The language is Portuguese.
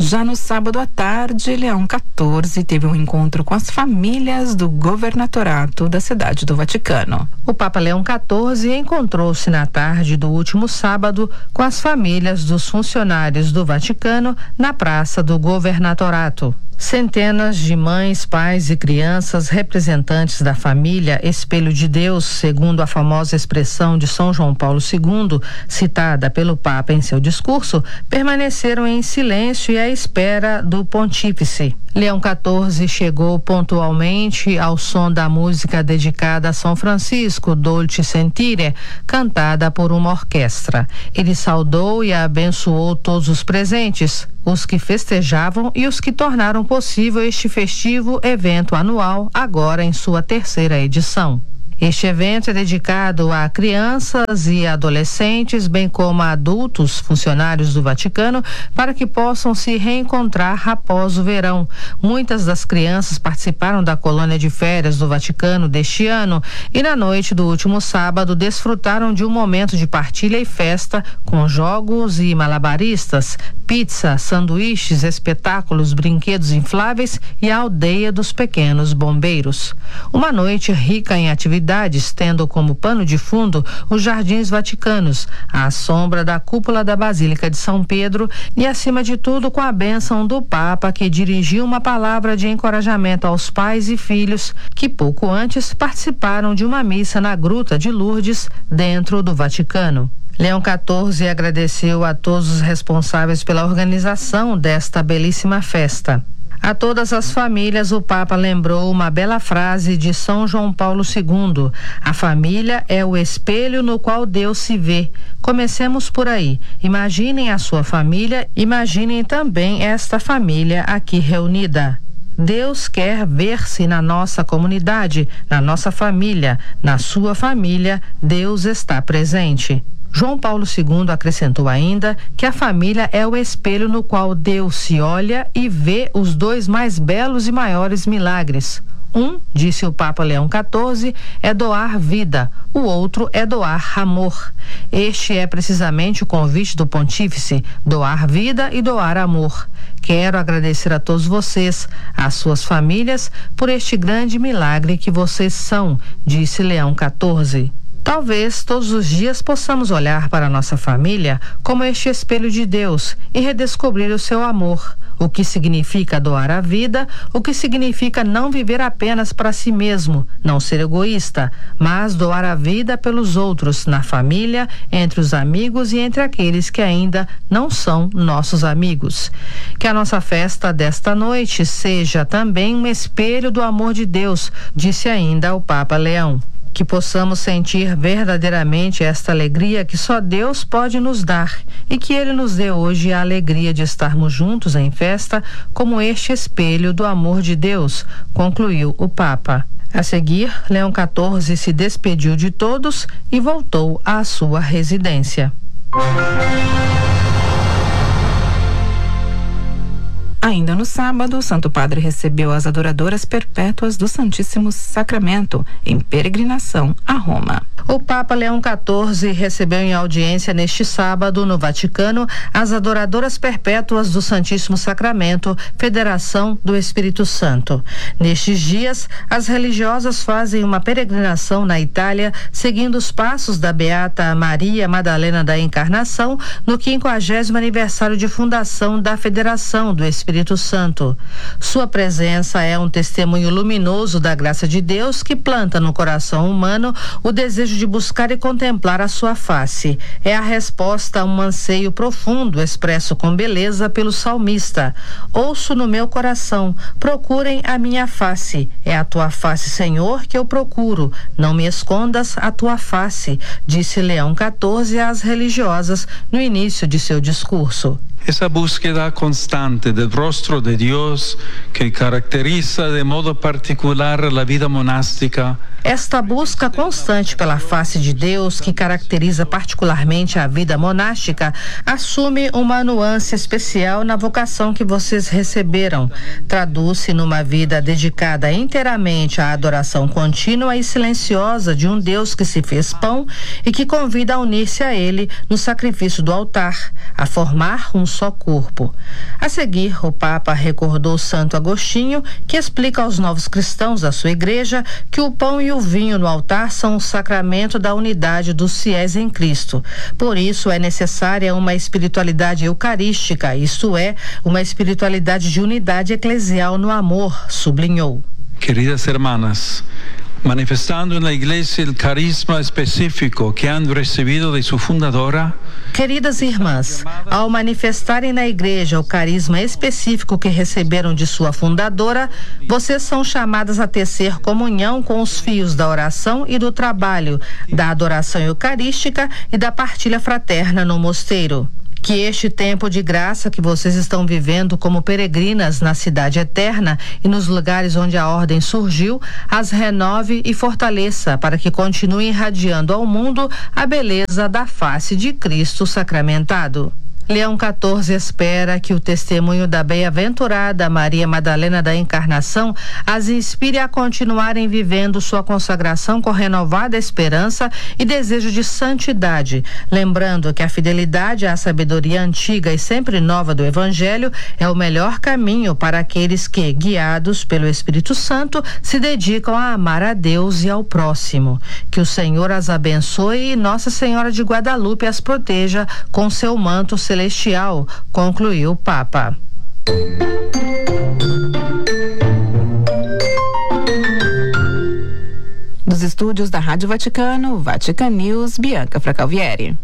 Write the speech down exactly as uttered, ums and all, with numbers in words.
Já no sábado à tarde, Leão quatorze teve um encontro com as famílias do governatorato da Cidade do Vaticano. O Papa Leão quatorze encontrou-se na tarde do último sábado com as famílias dos funcionários do Vaticano na Praça do Governatorato. Centenas de mães, pais e crianças, representantes da família Espelho de Deus, segundo a famosa expressão de São João Paulo segundo, citada pelo Papa em seu discurso, permaneceram em silêncio e à espera do pontífice. Leão quatorze chegou pontualmente ao som da música dedicada a São Francisco, Dolce Sentire, cantada por uma orquestra. Ele saudou e abençoou todos os presentes, os que festejavam e os que tornaram possível este festivo evento anual, agora em sua terceira edição. Este evento é dedicado a crianças e adolescentes, bem como a adultos funcionários do Vaticano, para que possam se reencontrar após o verão. Muitas das crianças participaram da colônia de férias do Vaticano deste ano e na noite do último sábado desfrutaram de um momento de partilha e festa com jogos e malabaristas, pizza, sanduíches, espetáculos, brinquedos infláveis e a aldeia dos pequenos bombeiros. Uma noite rica em atividades, tendo como pano de fundo os Jardins Vaticanos, à sombra da cúpula da Basílica de São Pedro e, acima de tudo, com a bênção do Papa, que dirigiu uma palavra de encorajamento aos pais e filhos que pouco antes participaram de uma missa na Gruta de Lourdes, dentro do Vaticano. Leão quatorze agradeceu a todos os responsáveis pela organização desta belíssima festa. A todas as famílias, o Papa lembrou uma bela frase de São João Paulo segundo: a família é o espelho no qual Deus se vê. Comecemos por aí. Imaginem a sua família, imaginem também esta família aqui reunida. Deus quer ver-se na nossa comunidade, na nossa família, na sua família, Deus está presente. João Paulo segundo acrescentou ainda que a família é o espelho no qual Deus se olha e vê os dois mais belos e maiores milagres. Um, disse o Papa Leão quatorze, é doar vida, o outro é doar amor. Este é precisamente o convite do Pontífice, doar vida e doar amor. Quero agradecer a todos vocês, às suas famílias, por este grande milagre que vocês são, disse Leão quatorze. Talvez todos os dias possamos olhar para a nossa família como este espelho de Deus e redescobrir o seu amor, o que significa doar a vida, o que significa não viver apenas para si mesmo, não ser egoísta, mas doar a vida pelos outros, na família, entre os amigos e entre aqueles que ainda não são nossos amigos. Que a nossa festa desta noite seja também um espelho do amor de Deus, disse ainda o Papa Leão. Que possamos sentir verdadeiramente esta alegria que só Deus pode nos dar e que Ele nos dê hoje a alegria de estarmos juntos em festa como este espelho do amor de Deus, concluiu o Papa. A seguir, Leão quatorze se despediu de todos e voltou à sua residência. Ainda no sábado, o Santo Padre recebeu as adoradoras perpétuas do Santíssimo Sacramento em peregrinação a Roma. O Papa Leão quatorze recebeu em audiência neste sábado, no Vaticano, as adoradoras perpétuas do Santíssimo Sacramento, Federação do Espírito Santo. Nestes dias, as religiosas fazem uma peregrinação na Itália, seguindo os passos da Beata Maria Madalena da Encarnação, no quinquagésimo aniversário de fundação da Federação do Espírito Espírito Santo. Sua presença é um testemunho luminoso da graça de Deus que planta no coração humano o desejo de buscar e contemplar a sua face. É a resposta a um anseio profundo expresso com beleza pelo salmista. Ouço no meu coração, procurem a minha face. É a tua face, Senhor, que eu procuro. Não me escondas a tua face, disse Leão quatorze às religiosas no início de seu discurso. Esa búsqueda constante del rostro de Dios que caracteriza de modo particular la vida monástica Esta busca constante pela face de Deus, que caracteriza particularmente a vida monástica, assume uma nuance especial na vocação que vocês receberam. Traduz-se numa vida dedicada inteiramente à adoração contínua e silenciosa de um Deus que se fez pão e que convida a unir-se a Ele no sacrifício do altar, a formar um só corpo. A seguir, o Papa recordou Santo Agostinho, que explica aos novos cristãos da sua igreja que o pão e o vinho no altar são o sacramento da unidade dos fiéis em Cristo. Por isso é necessária uma espiritualidade eucarística, isto é, uma espiritualidade de unidade eclesial no amor, sublinhou. Queridas hermanas, manifestando na igreja o carisma específico que han recebido de sua fundadora. Queridas irmãs, ao manifestarem na igreja o carisma específico que receberam de sua fundadora, vocês são chamadas a tecer comunhão com os fios da oração e do trabalho, da adoração eucarística e da partilha fraterna no mosteiro. Que este tempo de graça que vocês estão vivendo como peregrinas na cidade eterna e nos lugares onde a ordem surgiu, as renove e fortaleça para que continuem irradiando ao mundo a beleza da face de Cristo sacramentado. Leão quatorze espera que o testemunho da bem-aventurada Maria Madalena da Encarnação as inspire a continuarem vivendo sua consagração com renovada esperança e desejo de santidade, lembrando que a fidelidade à sabedoria antiga e sempre nova do Evangelho é o melhor caminho para aqueles que, guiados pelo Espírito Santo, se dedicam a amar a Deus e ao próximo. Que o Senhor as abençoe e Nossa Senhora de Guadalupe as proteja com seu manto celestial. Celestial, concluiu o Papa. Dos estúdios da Rádio Vaticano, Vatican News, Bianca Fracalvieri.